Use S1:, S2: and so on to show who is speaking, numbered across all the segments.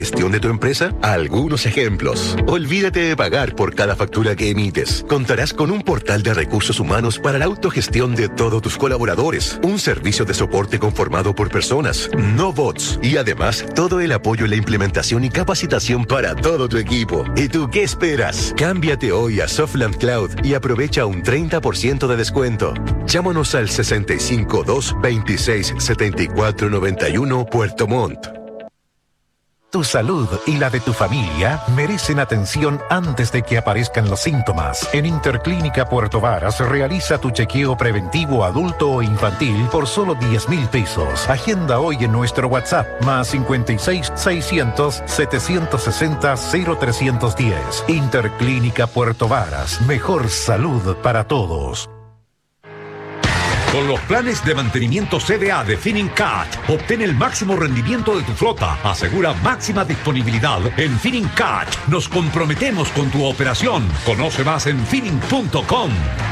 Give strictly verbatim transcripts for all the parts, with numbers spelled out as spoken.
S1: gestión de tu empresa? Algunos ejemplos. Olvídate de pagar por cada factura que emites. Contarás con un portal de recursos humanos para la autogestión de todos tus colaboradores. Un servicio de soporte conformado por personas, no bots. Y además, todo el apoyo en la implementación y capacitación para todo tu equipo. ¿Y tú qué esperas? Cámbiate hoy a Softland Cloud y aprovecha un treinta por ciento de descuento. Llámanos al sesenta y cinco, dos veintiséis, setenta y cuatro noventa y uno Puerto Montt.
S2: Tu salud y la de tu familia merecen atención antes de que aparezcan los síntomas. En Interclínica Puerto Varas realiza tu chequeo preventivo adulto o infantil por solo diez mil pesos. Agenda hoy en nuestro WhatsApp más cincuenta y seis, seiscientos, setecientos sesenta, cero trescientos diez. Interclínica Puerto Varas. Mejor salud para todos.
S3: Con los planes de mantenimiento C D A de Finincat, obtén el máximo rendimiento de tu flota. Asegura máxima disponibilidad. En Finincat nos comprometemos con tu operación. Conoce más en finning punto com.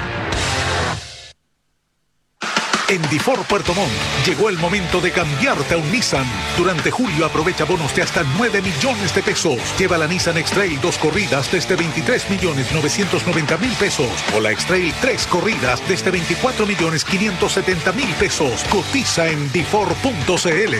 S4: En Difor Puerto Montt llegó el momento de cambiarte a un Nissan. Durante julio aprovecha bonos de hasta nueve millones de pesos. Lleva la Nissan X-Trail dos corridas desde veintitrés millones novecientos noventa mil pesos o la X-Trail tres corridas desde veinticuatro millones quinientos setenta mil pesos. Cotiza en difor punto cl.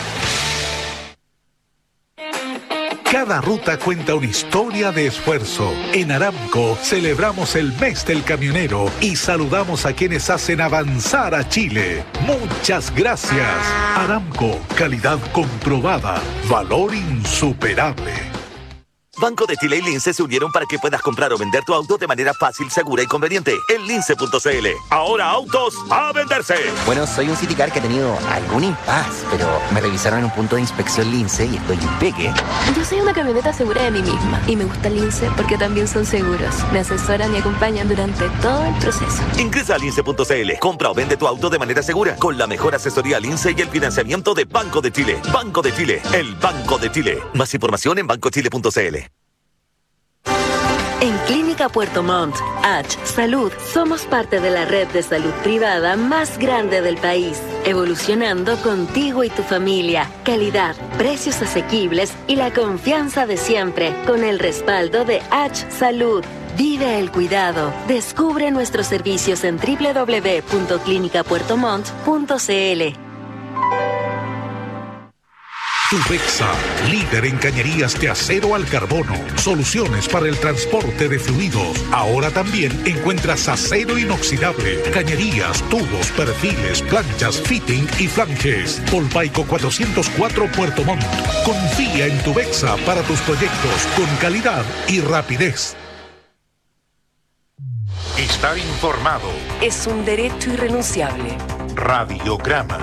S4: Cada ruta cuenta una historia de esfuerzo. En Aramco celebramos el mes del camionero y saludamos a quienes hacen avanzar a Chile. Muchas gracias. Aramco, calidad comprobada, valor insuperable.
S5: Banco de Chile y Lince se unieron para que puedas comprar o vender tu auto de manera fácil, segura y conveniente en lince punto cl. Ahora autos a venderse.
S6: Bueno, soy un Citicar que ha tenido algún impas, pero me revisaron en un punto de inspección Lince y estoy impeque.
S7: Yo soy una camioneta segura de mí misma y me gusta Lince porque también son seguros. Me asesoran y acompañan durante todo el proceso.
S5: Ingresa a lince punto cl. Compra o vende tu auto de manera segura con la mejor asesoría Lince y el financiamiento de Banco de Chile. Banco de Chile, el Banco de Chile. Más información en banco chile punto cl.
S8: En Clínica Puerto Montt, H Salud, somos parte de la red de salud privada más grande del país, evolucionando contigo y tu familia. Calidad, precios asequibles y la confianza de siempre, con el respaldo de H Salud. Vive el cuidado. Descubre nuestros servicios en doble u doble u doble u punto clínica puerto montt punto cl.
S4: Tubexa, líder en cañerías de acero al carbono. Soluciones para el transporte de fluidos. Ahora también encuentras acero inoxidable, cañerías, tubos, perfiles, planchas, fitting y flanges. Polpaico cuatrocientos cuatro Puerto Montt. Confía en Tubexa para tus proyectos con calidad y rapidez.
S2: Estar informado.
S9: Es un derecho irrenunciable.
S2: Radiograma.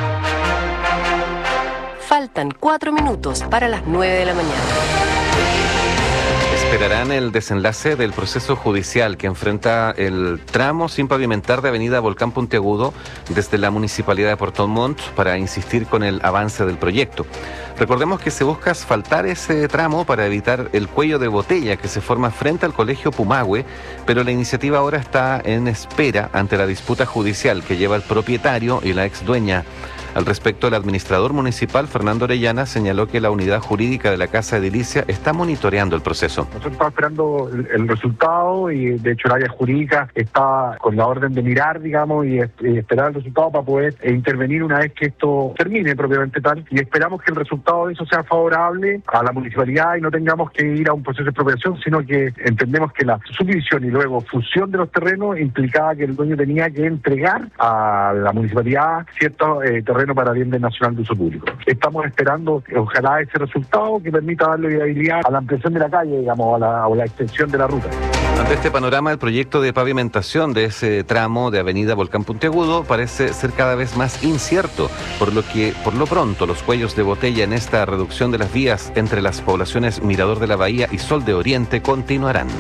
S9: Faltan cuatro minutos para las nueve de la mañana.
S10: Esperarán el desenlace del proceso judicial que enfrenta el tramo sin pavimentar de avenida Volcán Puntiagudo desde la Municipalidad de Puerto Montt para insistir con el avance del proyecto. Recordemos que se busca asfaltar ese tramo para evitar el cuello de botella que se forma frente al Colegio Pumahue, pero la iniciativa ahora está en espera ante la disputa judicial que lleva el propietario y la ex dueña. Al respecto, el administrador municipal, Fernando Orellana, señaló que la unidad jurídica de la Casa Edilicia está monitoreando el proceso.
S11: Nosotros estamos esperando el, el resultado y, de hecho, el área jurídica está con la orden de mirar, digamos, y, y esperar el resultado para poder eh, intervenir una vez que esto termine propiamente tal. Y esperamos que el resultado de eso sea favorable a la municipalidad y no tengamos que ir a un proceso de expropiación, sino que entendemos que la subdivisión y luego fusión de los terrenos implicaba que el dueño tenía que entregar a la municipalidad ciertos eh, terrenos para bien nacional de uso público. Estamos esperando, ojalá, ese resultado que permita darle viabilidad a la ampliación de la calle, digamos, a la, a la extensión de la ruta.
S10: Ante este panorama, el proyecto de pavimentación de ese tramo de avenida Volcán Puntiagudo parece ser cada vez más incierto, por lo que, por lo pronto, los cuellos de botella en esta reducción de las vías entre las poblaciones Mirador de la Bahía y Sol de Oriente continuarán.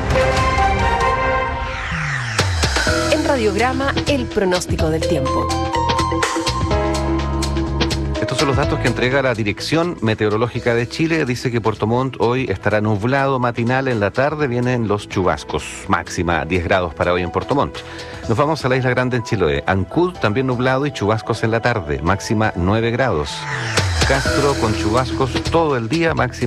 S9: En Radiograma, el pronóstico del tiempo.
S10: Estos son los datos que entrega la Dirección Meteorológica de Chile. Dice que Puerto Montt hoy estará nublado matinal, en la tarde vienen los chubascos. Máxima diez grados para hoy en Puerto Montt. Nos vamos a la Isla Grande en Chiloé. Ancud también nublado y chubascos en la tarde. Máxima nueve grados. Castro con chubascos todo el día, máxima